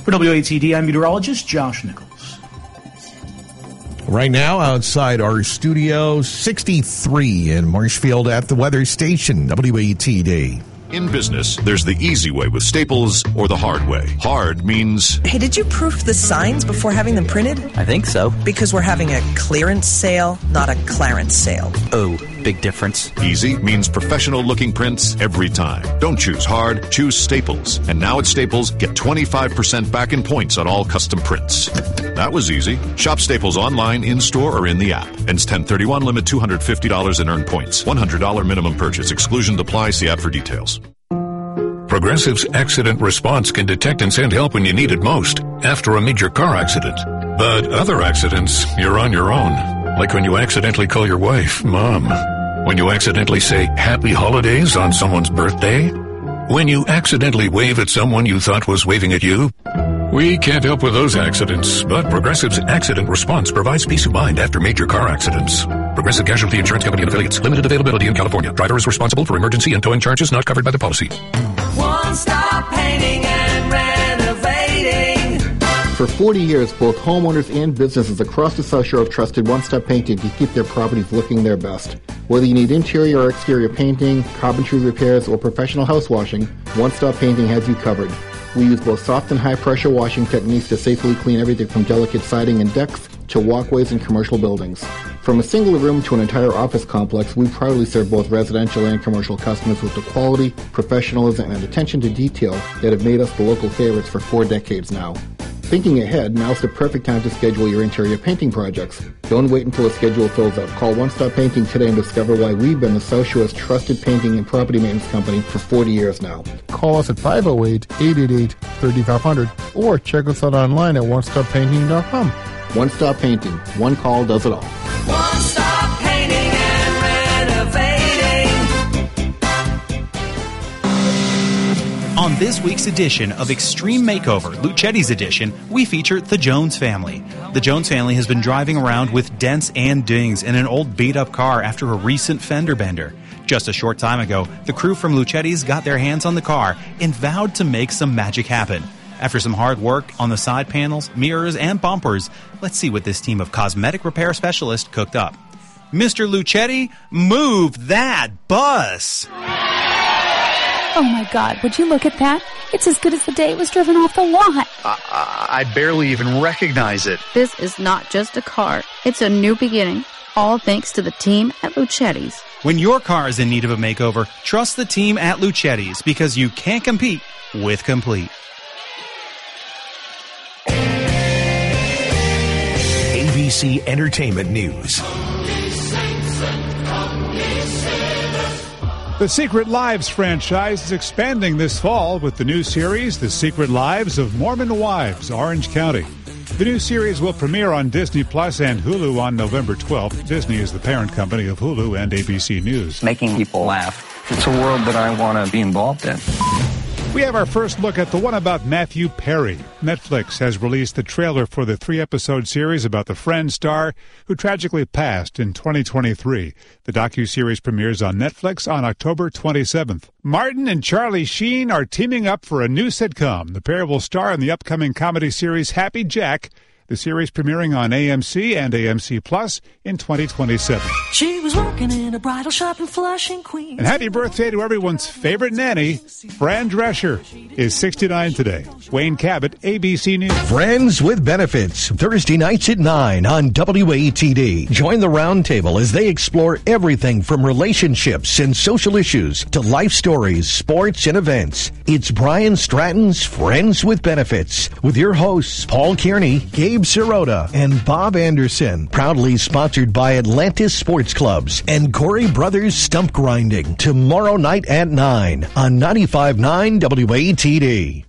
For WATD, I'm meteorologist Josh Nichols. Right now, outside our studio, 63 in Marshfield at the weather station, WATD. In business, there's the easy way with Staples or the hard way. Hard means... Hey, did you proof the signs before having them printed? I think so. Because we're having a clearance sale, not a clarence sale. Oh, big difference. Easy means professional-looking prints every time. Don't choose hard, choose Staples. And now at Staples, get 25% back in points on all custom prints. That was easy. Shop Staples online, in-store, or in the app. Ends 10/31, limit $250 in earned points. $100 minimum purchase. Exclusion applies. See app for details. Progressive's Accident Response can detect and send help when you need it most, after a major car accident. But other accidents, you're on your own. Like when you accidentally call your wife, Mom. When you accidentally say Happy Holidays on someone's birthday. When you accidentally wave at someone you thought was waving at you. We can't help with those accidents, but Progressive's Accident Response provides peace of mind after major car accidents. Progressive Casualty Insurance Company and Affiliates. Limited availability in California. Driver is responsible for emergency and towing charges not covered by the policy. One-stop painting and renovating. For 40 years, both homeowners and businesses across the South Shore have trusted One Stop Painting to keep their properties looking their best. Whether you need interior or exterior painting, carpentry repairs, or professional house washing, One Stop Painting has you covered. We use both soft and high-pressure washing techniques to safely clean everything from delicate siding and decks to walkways and commercial buildings. From a single room to an entire office complex, we proudly serve both residential and commercial customers with the quality, professionalism, and attention to detail that have made us the local favorites for 4 decades now. Thinking ahead, now's the perfect time to schedule your interior painting projects. Don't wait until a schedule fills up. Call One Stop Painting today and discover why we've been the South Shore's trusted painting and property maintenance company for 40 years now. Call us at 508-888-3500 or check us out online at onestoppainting.com. One Stop Painting. One call does it all. One stop painting and renovating. On this week's edition of Extreme Makeover, Luchetti's edition, we feature the Jones family. The Jones family has been driving around with dents and dings in an old beat-up car after a recent fender bender. Just a short time ago, the crew from Luchetti's got their hands on the car and vowed to make some magic happen. After some hard work on the side panels, mirrors, and bumpers, let's see what this team of cosmetic repair specialists cooked up. Mr. Luchetti, move that bus! Oh my God, would you look at that? It's as good as the day it was driven off the lot. I barely even recognize it. This is not just a car. It's a new beginning. All thanks to the team at Luchetti's. When your car is in need of a makeover, trust the team at Luchetti's because you can't compete with complete. ABC Entertainment News. The Secret Lives franchise is expanding this fall with the new series, The Secret Lives of Mormon Wives, Orange County. The new series will premiere on Disney Plus and Hulu on November 12th. Disney is the parent company of Hulu and ABC News. Making people laugh. It's a world that I want to be involved in. We have our first look at the one about Matthew Perry. Netflix has released the trailer for the 3-episode series about the Friends star who tragically passed in 2023. The docuseries premieres on Netflix on October 27th. Martin and Charlie Sheen are teaming up for a new sitcom. The pair will star in the upcoming comedy series Happy Jack. The series premiering on AMC and AMC Plus in 2027. She was working in a bridal shop in Flushing, Queens. And happy birthday to everyone's favorite nanny, Fran Drescher, is 69 today. Wayne Cabot, ABC News. Friends with Benefits, Thursday nights at 9 on WATD. Join the roundtable as they explore everything from relationships and social issues to life stories, sports, and events. It's Brian Stratton's Friends with Benefits with your hosts, Paul Kearney, Gabe Sirota, and Bob Anderson. Proudly sponsored by Atlantis Sports Clubs and Corey Brothers Stump Grinding. Tomorrow night at 9 on 95.9 WATD.